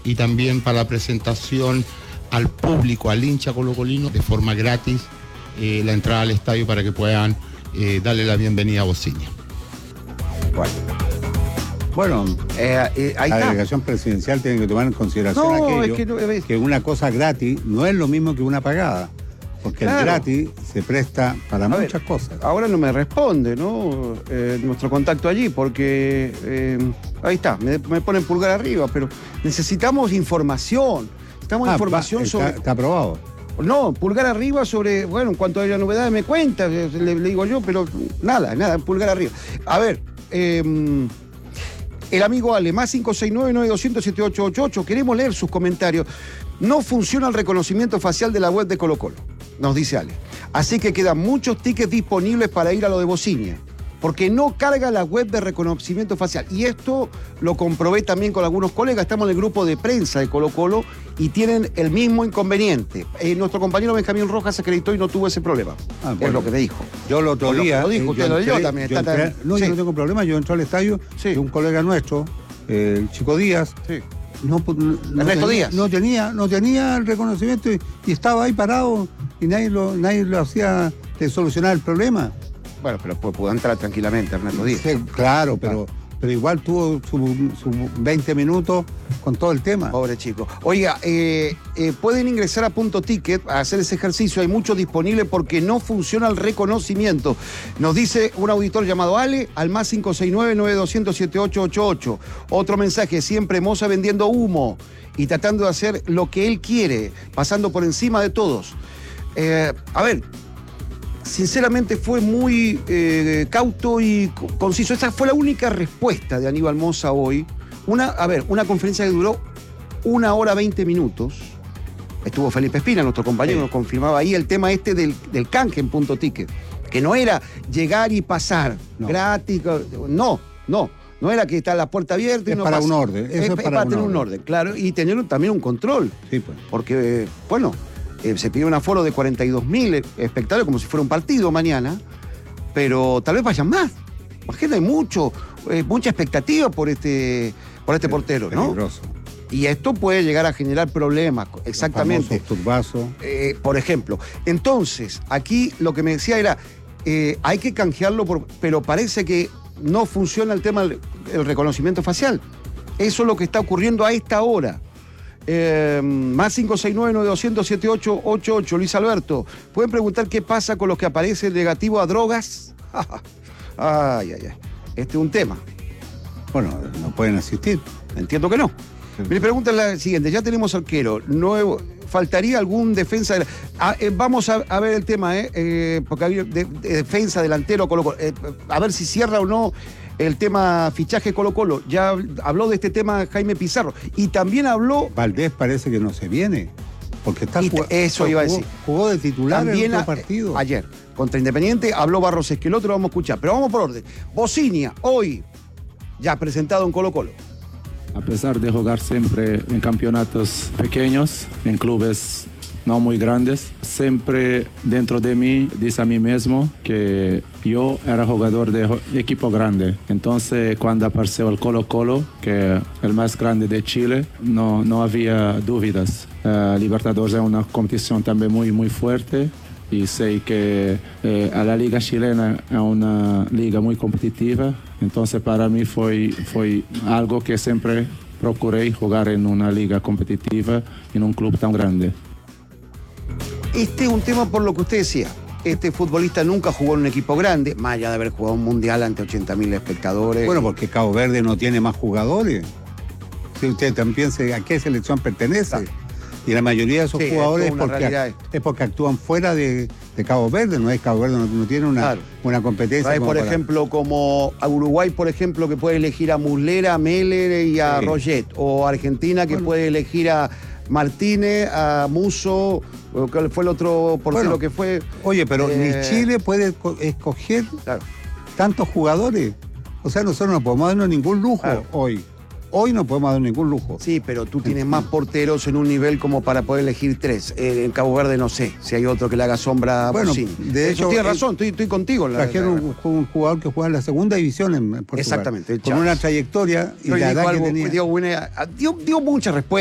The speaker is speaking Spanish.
y también para la presentación al público, al hincha colocolino, de forma gratis, la entrada al estadio para que puedan darle la bienvenida a Bociña. Bueno, ahí la está. delegación presidencial tiene que tomar en consideración que una cosa gratis no es lo mismo que una pagada. Porque claro, el gratis se presta para muchas cosas. Ahora no me responde, ¿no? Nuestro contacto allí, porque ahí está, me ponen pulgar arriba, pero necesitamos información. Necesitamos información sobre. Está aprobado. No, pulgar arriba sobre, bueno, en cuanto haya novedades me cuenta, le digo yo, pero nada, pulgar arriba. A ver, el amigo Ale, más 569-9200-7888, queremos leer sus comentarios. No funciona el reconocimiento facial de la web de Colo-Colo, nos dice Ale. Así que quedan muchos tickets disponibles para ir a lo de Bociña, porque no carga la web de reconocimiento facial. Y esto lo comprobé también con algunos colegas, estamos en el grupo de prensa de Colo-Colo y tienen el mismo inconveniente. Nuestro compañero Benjamín Rojas se acreditó y no tuvo ese problema. Bueno, es lo que me dijo. Yo el otro día... Lo dijo, usted lo leyó también. Yo no tengo problema, yo entré al estadio de un colega nuestro, el Chico Díaz. Sí. Ernesto Díaz. No tenía el reconocimiento y estaba ahí parado y nadie lo hacía de solucionar el problema. Bueno, pero pudo entrar tranquilamente Ernesto Díaz. Sí, claro, pero igual tuvo sus 20 minutos con todo el tema. Pobre chico. Oiga, pueden ingresar a Punto Ticket a hacer ese ejercicio. Hay mucho disponible porque no funciona el reconocimiento. Nos dice un auditor llamado Ale al más 569-9200-7888. Otro mensaje, siempre Moza vendiendo humo y tratando de hacer lo que él quiere, pasando por encima de todos. A ver, sinceramente fue muy cauto y conciso. Esa fue la única respuesta de Aníbal Moza hoy. Una conferencia que duró 1 hora 20 minutos. Estuvo Felipe Espina, nuestro compañero, nos confirmaba ahí el tema del canje en Punto Ticket. Que no era llegar y pasar gratis. No era que está la puerta abierta y es no para pasa. un orden. Es para tener un orden, claro. Y tener también un control. Sí, pues. Porque, se pidió un aforo de 42.000 espectadores, como si fuera un partido mañana, pero tal vez vayan más. Imagínate, hay mucha expectativa por este portero, ¿no? Peligroso. Y esto puede llegar a generar problemas, exactamente. Los famosos turbazos. Por ejemplo. Entonces, aquí lo que me decía era, hay que canjearlo, pero parece que no funciona el tema del reconocimiento facial. Eso es lo que está ocurriendo a esta hora. Más 569-9200-7888. Luis Alberto, ¿pueden preguntar qué pasa con los que aparecen negativos a drogas? Ay. Este es un tema. Bueno, no pueden asistir. Entiendo que no. Mi pregunta es la siguiente, ya tenemos arquero nuevo, ¿faltaría algún defensa? Vamos a ver el tema, porque había de defensa, delantero, Colo-Colo. A ver si cierra o no el tema fichaje Colo-Colo. Ya habló de este tema Jaime Pizarro. Y también habló... Valdés parece que no se viene. Porque está eso iba a decir. Jugó de titular también en otro partido. Ayer, contra Independiente, habló Barros Esqueloto, lo vamos a escuchar. Pero vamos por orden. Bociña, hoy, ya presentado en Colo-Colo. A pesar de jugar siempre en campeonatos pequeños, en clubes no muy grandes, siempre dentro de mí dice a mí mismo que yo era jugador de equipo grande. Entonces, cuando apareció el Colo-Colo, que es el más grande de Chile, no había dudas. Libertadores es una competición también muy fuerte. Y sé que la liga chilena es una liga muy competitiva, entonces para mí fue algo que siempre procuré jugar en una liga competitiva, en un club tan grande. Este es un tema por lo que usted decía. Este futbolista nunca jugó en un equipo grande, más allá de haber jugado un mundial ante 80.000 espectadores. Bueno, porque Cabo Verde no tiene más jugadores. Si usted también piensa a qué selección pertenece. Claro. Y la mayoría de esos jugadores es porque actúan fuera de Cabo Verde, no es Cabo Verde, no tiene una competencia. Por ejemplo, como a Uruguay, por ejemplo, que puede elegir a Muslera, a Meller y a Roget, o Argentina que puede elegir a Martínez, a Musso, ¿cuál fue el otro portero que fue? Oye, pero ni Chile puede escoger tantos jugadores. O sea, nosotros no podemos darnos ningún lujo hoy. Hoy no podemos dar ningún lujo. Sí, pero tú tienes más porteros en un nivel como para poder elegir 3. En Cabo Verde no sé si hay otro que le haga sombra a Bociña. De hecho, tienes razón, estoy contigo. Trajeron un jugador que juega en la segunda división en Portugal. Exactamente. Con una trayectoria y la edad que tenía. Dio muchas respuestas.